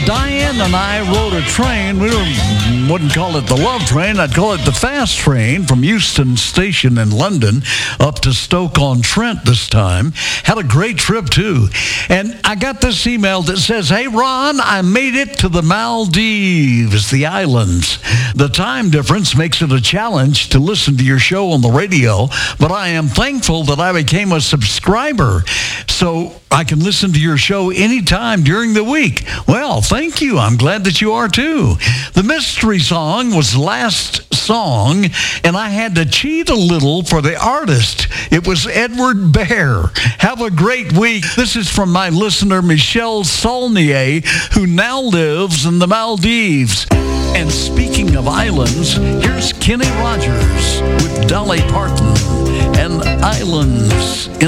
Diane and I rode a train. We wouldn't call it the love train. I'd call it the fast train from Euston Station in London up to Stoke-on-Trent this time. Had a great trip, too. And I got this email that says, "Hey, Ron, I made it to the Maldives, the islands. The time difference makes it a challenge to listen to your show on the radio, but I am thankful that I became a subscriber so I can listen to your show anytime during the week." Well, thank you. I'm glad that you are too. The mystery song was Last Song, and I had to cheat a little for the artist. It was Edward Bear. Have a great week. This is from my listener, Michelle Saulnier, who now lives in the Maldives. And speaking of islands, here's Kenny Rogers with Dolly Parton and Islands.